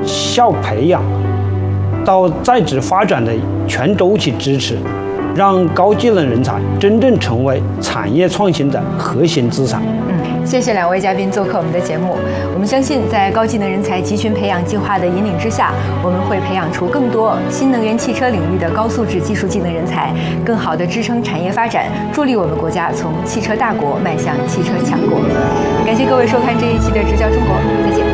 小培养到在职发展的全周期支持，让高技能人才真正成为产业创新的核心资产。 谢谢两位嘉宾做客我们的节目。我们相信，在高技能人才集群培养计划的引领之下，我们会培养出更多新能源汽车领域的高素质技术技能人才，更好地支撑产业发展，助力我们国家从汽车大国迈向汽车强国。感谢各位收看这一期的《直角中国》，再见。